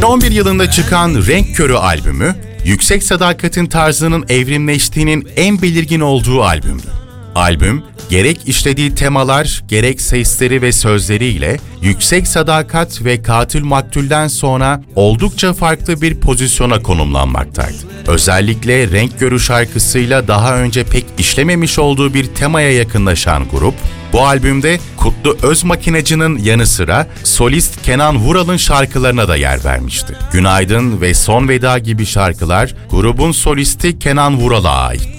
2011 yılında çıkan Renk Körü albümü, Yüksek Sadakat'in tarzının evrimleştiğinin en belirgin olduğu albümdü. Albüm, gerek işlediği temalar, gerek sesleri ve sözleriyle Yüksek Sadakat ve Katil Maktul'den sonra oldukça farklı bir pozisyona konumlanmaktaydı. Özellikle Renk Körü şarkısıyla daha önce pek işlememiş olduğu bir temaya yakınlaşan grup, bu albümde Kutlu Özmakinacı'nın yanı sıra solist Kenan Vural'ın şarkılarına da yer vermişti. Günaydın ve Son Veda gibi şarkılar grubun solisti Kenan Vural'a ait.